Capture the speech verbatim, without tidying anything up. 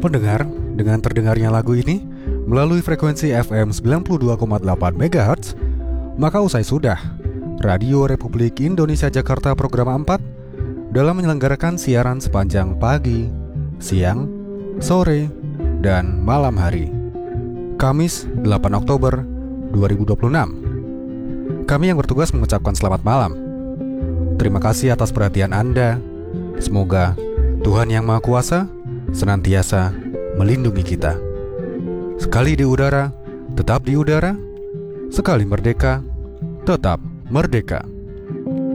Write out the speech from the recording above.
Pendengar, dengan terdengarnya lagu ini melalui frekuensi F M sembilan puluh dua koma delapan megahertz, maka usai sudah Radio Republik Indonesia Jakarta Program empat dalam menyelenggarakan siaran sepanjang pagi, siang, sore, dan malam hari. Kamis delapan Oktober dua ribu dua puluh enam. Kami yang bertugas mengucapkan selamat malam. Terima kasih atas perhatian Anda. Semoga Tuhan Yang Maha Kuasa senantiasa melindungi kita. Sekali di udara, tetap di udara. Sekali merdeka, tetap merdeka.